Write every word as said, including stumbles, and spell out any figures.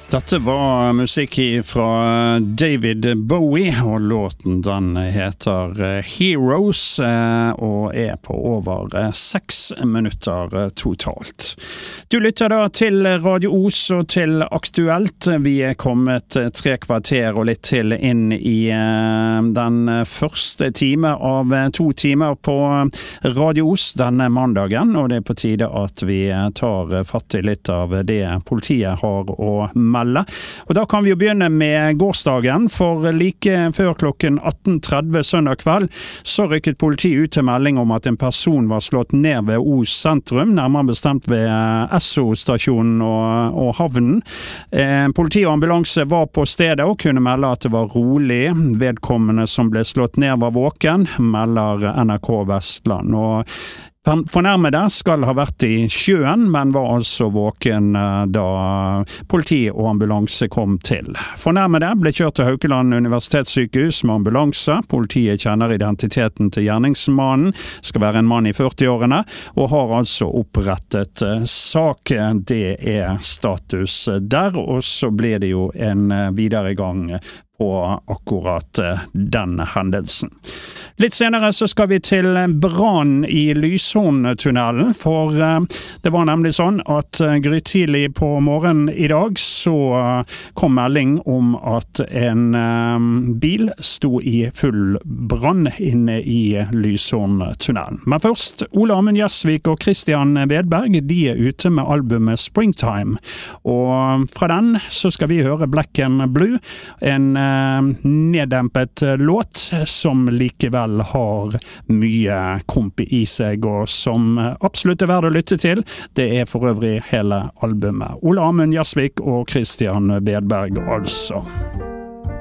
Dette var musikk fra David Bowie, og låten den heter Heroes, og er på over seks minutter totalt. Du lytter da til Radio Os og til Aktuelt. Vi er kommet tre kvarter og litt til inn i den første time av to timer på Radio Os denne mandagen, og det er på tide at vi tar fatt i litt av det politiet har å melde. Og da kan vi jo begynne med gårsdagen, for like før klokken atten tretti søndag kveld så rykket politiet ut til melding om at en person var slått ned ved Os sentrum, nærmere bestemt ved Esso-stasjonen og, og havnen. Eh, politi og ambulanse var på stedet og kunne melde at det var rolig. Vedkommende som ble slått ned var våken, melder N R K Vestland. Og fornærmede skal ha vært i sjøen, men var altså våken da politi og ambulanse kom til. Fornærmede ble kjørt til Haukeland universitetssykehus med ambulanse. Politiet kjenner identiteten til gjerningsmannen, skal være en mann i førti-årene, og har altså opprettet sak. Det er status der, og så blir det jo en videre gang på akkurat den hendelsen. Litt senere så skal vi til brann i Lyshorntunnelen, for det var nemlig sånn at grytidlig på morgenen i dag så kom melding om at en bil sto i full brann inne i Lyshorntunnelen. Men først, Ole Amund Gjersvik og Christian Vedberg, de er ute med albumet Springtime, og fra den så skal vi høre Black and Blue, en neddempet låt som likevel har mye komp i seg, og som absolutt er verdt å lytte til. Det er for øvrig hele albumet. Ole Amund Gjersvik og Christian Vedberg altså.